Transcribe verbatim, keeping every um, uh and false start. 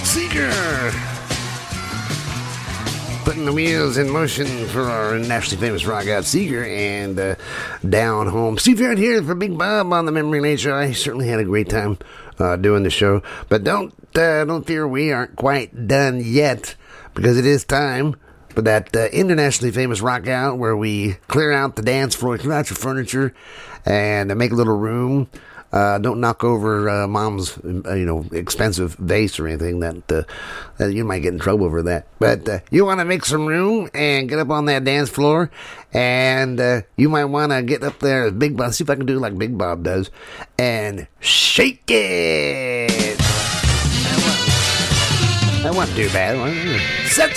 Seeger. Putting the wheels in motion for our nationally famous rock out Seeger and uh, down home. Steve Yarn here for Big Bob on the Memory Lane Show. I certainly had a great time uh, doing the show, but don't uh, don't fear, we aren't quite done yet, because it is time for that uh, internationally famous rock out where we clear out the dance floor, clear out your furniture, and uh, make a little room. Uh, don't knock over uh, mom's, uh, you know, expensive vase or anything that, uh, that you might get in trouble over that. But uh, you want to make some room and get up on that dance floor, and uh, you might want to get up there, Big Bob. See if I can do like Big Bob does, and shake it. That wasn't too bad. Set